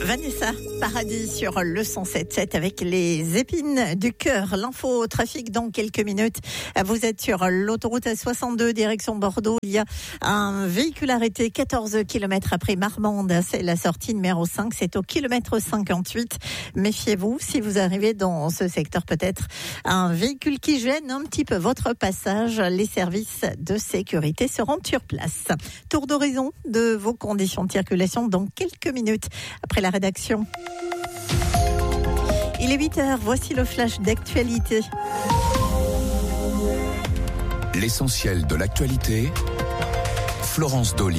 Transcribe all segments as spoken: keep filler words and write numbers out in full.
Vanessa Paradis sur le cent sept virgule sept avec les épines du cœur. L'info trafic dans quelques minutes. Vous êtes sur l'autoroute A soixante-deux direction Bordeaux. Il y a un véhicule arrêté quatorze kilomètres après Marmande. C'est la sortie numéro cinq. C'est au kilomètre cinquante-huit. Méfiez-vous si vous arrivez dans ce secteur, peut-être un véhicule qui gêne un petit peu votre passage. Les services de sécurité seront sur place. Tour d'horizon de vos conditions de circulation dans quelques minutes après la rédaction. Il est huit heures, voici le flash d'actualité. L'essentiel de l'actualité, Florence Dolly.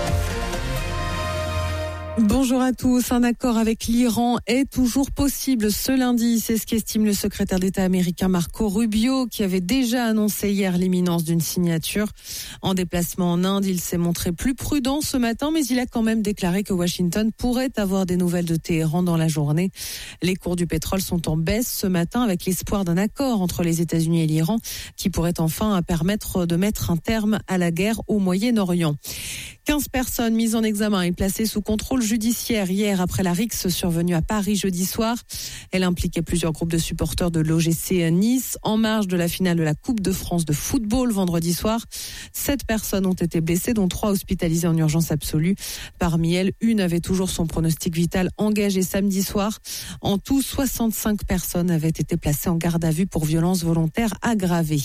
Bonjour à tous. Un accord avec l'Iran est toujours possible ce lundi. C'est ce qu'estime le secrétaire d'État américain Marco Rubio, qui avait déjà annoncé hier l'imminence d'une signature. En déplacement en Inde, il s'est montré plus prudent ce matin, mais il a quand même déclaré que Washington pourrait avoir des nouvelles de Téhéran dans la journée. Les cours du pétrole sont en baisse ce matin, avec l'espoir d'un accord entre les États-Unis et l'Iran, qui pourrait enfin permettre de mettre un terme à la guerre au Moyen-Orient. quinze personnes mises en examen et placées sous contrôle judiciaire hier après la rixe survenue à Paris jeudi soir. Elle impliquait plusieurs groupes de supporters de l'O G C Nice en marge de la finale de la Coupe de France de football vendredi soir. Sept personnes ont été blessées, dont trois hospitalisées en urgence absolue. Parmi elles, une avait toujours son pronostic vital engagé samedi soir. En tout, soixante-cinq personnes avaient été placées en garde à vue pour violence volontaire aggravée.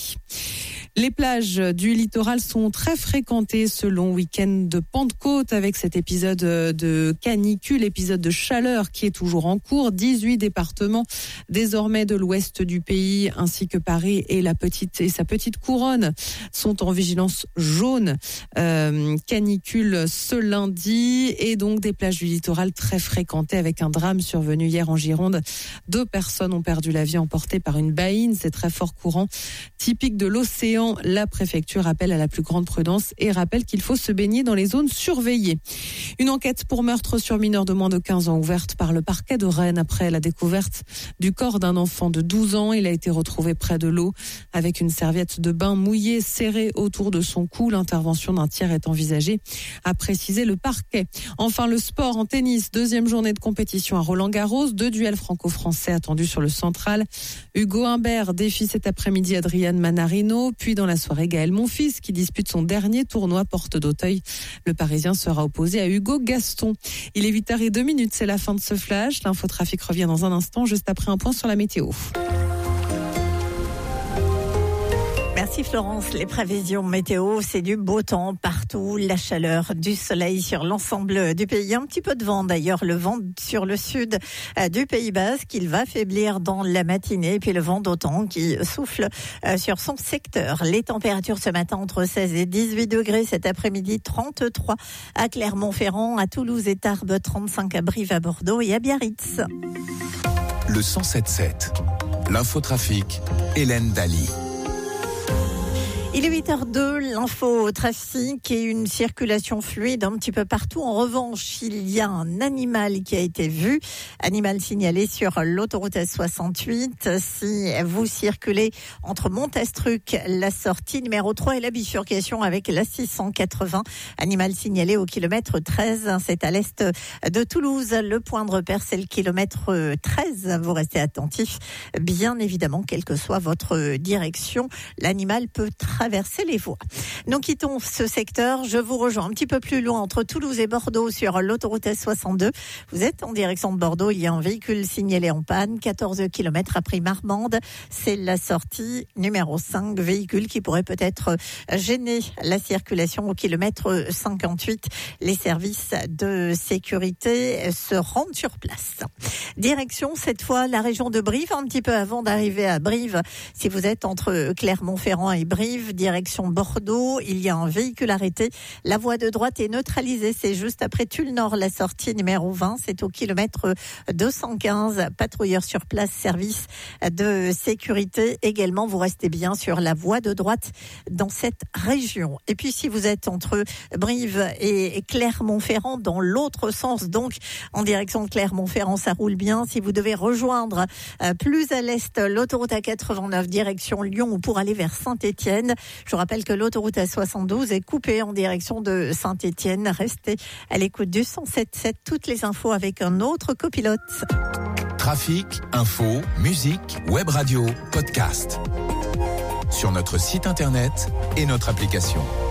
Les plages du littoral sont très fréquentées ce long week-end de Pentecôte, avec cet épisode de canicule, épisode de chaleur qui est toujours en cours. dix-huit départements désormais de l'ouest du pays, ainsi que Paris et la petite et sa petite couronne, sont en vigilance jaune euh, canicule ce lundi, et donc des plages du littoral très fréquentées, avec un drame survenu hier en Gironde. Deux personnes ont perdu la vie emportées par une baïne. C'est très fort courant, typique de l'océan. La préfecture appelle à la plus grande prudence et rappelle qu'il faut se baigner dans les zones surveillées. Une enquête pour meurtre sur mineur de moins de quinze ans ouverte par le parquet de Rennes après la découverte du corps d'un enfant de douze ans. Il a été retrouvé près de l'eau avec une serviette de bain mouillée serrée autour de son cou. L'intervention d'un tiers est envisagée, a précisé le parquet. Enfin, le sport en tennis, deuxième journée de compétition à Roland-Garros. Deux duels franco-français attendus sur le central. Hugo Humbert défie cet après-midi Adrian Manarino, puis dans la soirée, Gaël Monfils qui dispute son dernier tournoi porte d'Auteuil. Le Parisien sera opposé à Hugo Gaston. Il est huit heures zéro deux, c'est la fin de ce flash. L'infotrafic revient dans un instant, juste après un point sur la météo. Merci Florence. Les prévisions météo, c'est du beau temps partout, la chaleur, du soleil sur l'ensemble du pays. Un petit peu de vent d'ailleurs, le vent sur le sud du Pays Basque, il va faiblir dans la matinée, puis le vent d'OTAN qui souffle sur son secteur. Les températures ce matin entre seize et dix-huit degrés, cet après-midi trente-trois à Clermont-Ferrand, à Toulouse et Tarbes, trente-cinq à Brive, à Bordeaux et à Biarritz. Le cent sept virgule sept, l'infotrafic, Hélène Daly. Il est huit heures deux, l'info trafic et une circulation fluide un petit peu partout. En revanche, il y a un animal qui a été vu, animal signalé sur l'autoroute A soixante-huit. Si vous circulez entre Montastruc, la sortie numéro trois et la bifurcation avec la six cent quatre-vingts, animal signalé au kilomètre treize, c'est à l'est de Toulouse. Le point de repère, c'est le kilomètre treize. Vous restez attentifs, bien évidemment, quelle que soit votre direction. L'animal peut traverser les voies. Nous quittons ce secteur. Je vous rejoins un petit peu plus loin entre Toulouse et Bordeaux sur l'autoroute A soixante-deux. Vous êtes en direction de Bordeaux. Il y a un véhicule signalé en panne. quatorze kilomètres après Marmande. C'est la sortie numéro cinq. Véhicule qui pourrait peut-être gêner la circulation au kilomètre cinquante-huit. Les services de sécurité se rendent sur place. Direction cette fois la région de Brive. Un petit peu avant d'arriver à Brive, si vous êtes entre Clermont-Ferrand et Brive, direction Bordeaux, il y a un véhicule arrêté. La voie de droite est neutralisée. C'est juste après Tulle-Nord, la sortie numéro vingt. C'est au kilomètre deux cent quinze. Patrouilleurs sur place, service de sécurité. Également, vous restez bien sur la voie de droite dans cette région. Et puis, si vous êtes entre Brive et Clermont-Ferrand, dans l'autre sens, donc en direction de Clermont-Ferrand, ça roule bien. Si vous devez rejoindre plus à l'est l'autoroute A quatre-vingt-neuf, direction Lyon, ou pour aller vers Saint-Étienne, Je vous rappelle que l'autoroute A soixante-douze est coupée en direction de Saint-Étienne. Restez à l'écoute du cent sept virgule sept. Toutes les infos avec un autre copilote. Trafic, info, musique, web radio, podcast. Sur notre site internet et notre application.